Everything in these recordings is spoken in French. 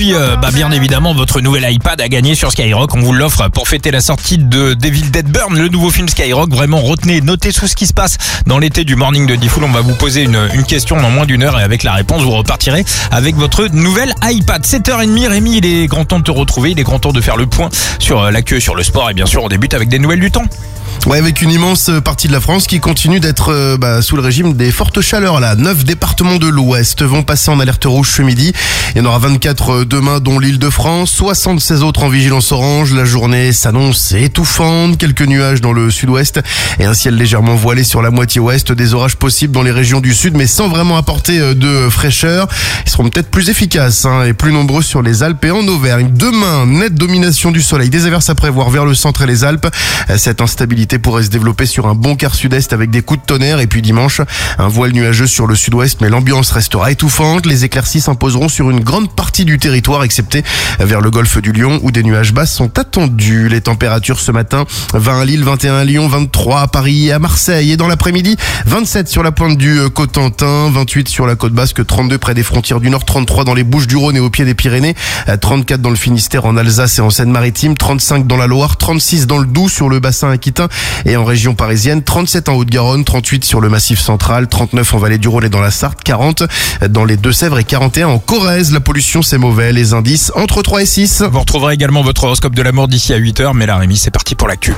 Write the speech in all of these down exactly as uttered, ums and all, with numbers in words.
puis, euh, bah, bien évidemment, votre nouvel iPad à gagner sur Skyrock. On vous l'offre pour fêter la sortie de Devil Dead Burn, le nouveau film Skyrock. Vraiment, retenez, notez tout ce qui se passe dans l'été du Morning de Diffoul. On va vous poser une, une question dans moins d'une heure et avec la réponse, vous repartirez avec votre nouvel iPad. sept heures trente, Rémi, il est grand temps de te retrouver. Il est grand temps de faire le point sur l'actu, sur le sport. Et bien sûr, on débute avec des nouvelles du temps. Ouais, avec une immense partie de la France qui continue d'être euh, bah, sous le régime des fortes chaleurs là. Neuf départements de l'Ouest vont passer en alerte rouge ce midi. Il y en aura vingt-quatre demain, dont l'Île-de-France, soixante-seize autres en vigilance orange. La journée s'annonce étouffante, quelques nuages dans le sud-ouest et un ciel légèrement voilé sur la moitié ouest. Des orages possibles dans les régions du sud, mais sans vraiment apporter de fraîcheur. Ils seront peut-être plus efficaces hein, et plus nombreux sur les Alpes et en Auvergne. Demain, nette domination du soleil, des averses à prévoir vers le centre et les Alpes. Cette instabilité pourrait se développer sur un bon quart sud-est avec des coups de tonnerre. Et puis dimanche, un voile nuageux sur le sud-ouest, mais l'ambiance restera étouffante. Les éclaircies s'imposeront sur une grande partie du territoire, excepté vers le golfe du Lion où des nuages bas sont attendus. Les températures ce matin, vingt à Lille, vingt et un à Lyon, vingt-trois à Paris et à Marseille. Et dans l'après-midi, vingt-sept sur la pointe du Cotentin, vingt-huit sur la côte basque, trente-deux près des frontières du Nord, trente-trois dans les Bouches-du-Rhône et au pied des Pyrénées, trente-quatre dans le Finistère, en Alsace et en Seine-Maritime, trente-cinq dans la Loire, trente-six dans le Doubs sur le bassin aquitain et en région parisienne, trente-sept en Haute-Garonne, trente-huit sur le Massif central, trente-neuf en Vallée du Rhône et dans la Sarthe, quarante dans les Deux-Sèvres et quarante et un en Corrèze. La pollution, c'est mauvais. Les indices entre trois et six. Vous retrouverez également votre horoscope de l'amour d'ici à huit heures. Mais là, Rémi, c'est parti pour l'actu.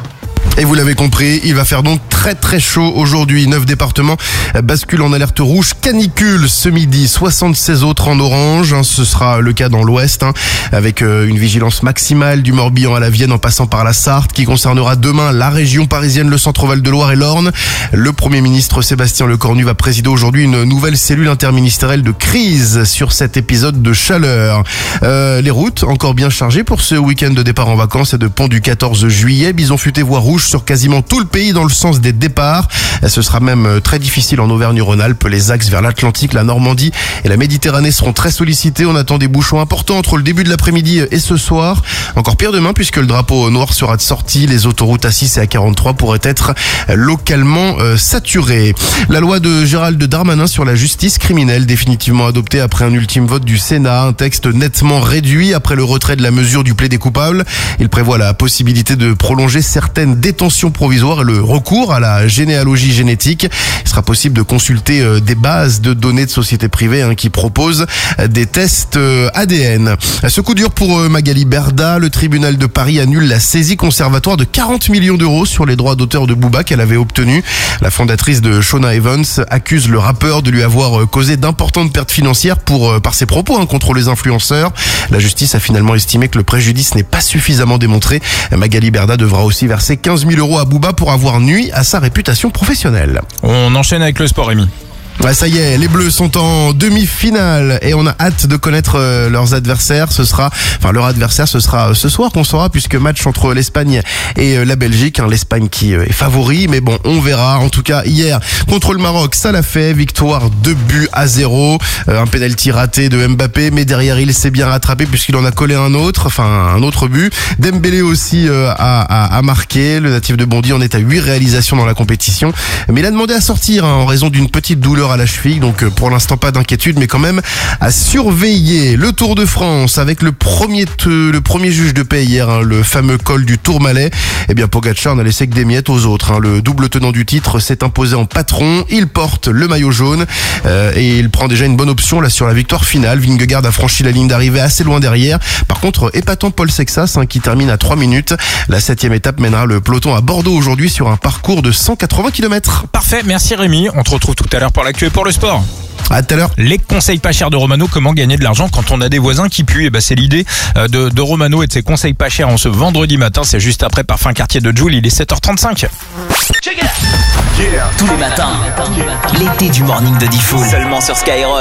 Et vous l'avez compris, il va faire donc très très chaud aujourd'hui. Neuf départements basculent en alerte rouge canicule ce midi, soixante-seize autres en orange. Ce sera le cas dans l'ouest, hein, avec une vigilance maximale du Morbihan à la Vienne en passant par la Sarthe, qui concernera demain la région parisienne, le centre-val de Loire et l'Orne. Le Premier ministre Sébastien Lecornu va présider aujourd'hui une nouvelle cellule interministérielle de crise sur cet épisode de chaleur. Euh, les routes encore bien chargées pour ce week-end de départ en vacances et de pont du quatorze juillet. Bison futé voie rouge sur quasiment tout le pays dans le sens des départs. Ce sera même très difficile en Auvergne-Rhône-Alpes. Les axes vers l'Atlantique, la Normandie et la Méditerranée seront très sollicités. On attend des bouchons importants entre le début de l'après-midi et ce soir. Encore pire demain puisque le drapeau noir sera de sortie. Les autoroutes A six et A quarante-trois pourraient être localement euh, saturées. La loi de Gérald Darmanin sur la justice criminelle, définitivement adoptée après un ultime vote du Sénat. Un texte nettement réduit après le retrait de la mesure du plaidé coupable. Il prévoit la possibilité de prolonger certaines détentions provisoire et le recours à la généalogie génétique. Il sera possible de consulter des bases de données de sociétés privées hein, qui proposent des tests A D N. Ce coup dur pour Magali Berda. Le tribunal de Paris annule la saisie conservatoire de quarante millions d'euros sur les droits d'auteur de Booba qu'elle avait obtenus. La fondatrice de Shona Evans accuse le rappeur de lui avoir causé d'importantes pertes financières pour, par ses propos hein, contre les influenceurs. La justice a finalement estimé que le préjudice n'est pas suffisamment démontré. Magali Berda devra aussi verser quinze mille euros à Booba pour avoir nui à sa réputation professionnelle. On enchaîne avec le sport, Rémi. Ouais, ça y est, les Bleus sont en demi-finale et on a hâte de connaître euh, leurs adversaires. Ce sera, enfin leur adversaire, ce sera ce soir qu'on saura puisque match entre l'Espagne et euh, la Belgique. Hein, L'Espagne qui euh, est favori, mais bon, on verra. En tout cas, hier contre le Maroc, ça l'a fait. Victoire deux buts à zéro. Euh, un penalty raté de Mbappé, mais derrière il s'est bien rattrapé puisqu'il en a collé un autre, enfin un autre but. Dembélé aussi euh, a, a, a marqué. Le natif de Bondy en est à huit réalisations dans la compétition, mais il a demandé à sortir hein, en raison d'une petite douleur à la cheville, donc pour l'instant pas d'inquiétude, mais quand même à surveiller. Le Tour de France avec le premier te, le premier juge de paix hier, hein, le fameux col du Tourmalet. Eh bien Pogacar n'a laissé que des miettes aux autres. Hein. Le double tenant du titre s'est imposé en patron. Il porte le maillot jaune euh, et il prend déjà une bonne option là sur la victoire finale. Vingegaard a franchi la ligne d'arrivée assez loin derrière. Par contre, épatant Paul Sexas hein, qui termine à trois minutes. La septième étape mènera le peloton à Bordeaux aujourd'hui sur un parcours de cent quatre-vingts kilomètres. Parfait, merci Rémi. On te retrouve tout à l'heure pour l'actu et pour le sport. À tout à l'heure. Les conseils pas chers de Romano, comment gagner de l'argent quand on a des voisins qui puent. Et ben c'est l'idée de, de Romano et de ses conseils pas chers en ce vendredi matin. C'est juste après Parfum Quartier de Joule, il est sept heures trente-cinq. Tous les matins, l'été du Morning de Diffoul. Seulement sur Skyrock.